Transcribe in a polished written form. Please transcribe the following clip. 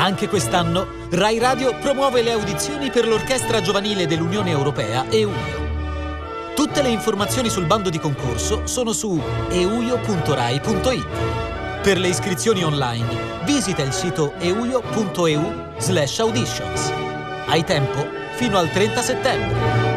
Anche quest'anno Rai Radio promuove le audizioni per l'Orchestra Giovanile dell'Unione Europea EUIO. Tutte le informazioni sul bando di concorso sono su euio.rai.it. Per le iscrizioni online, visita il sito euio.eu/auditions. Hai tempo fino al 30 settembre.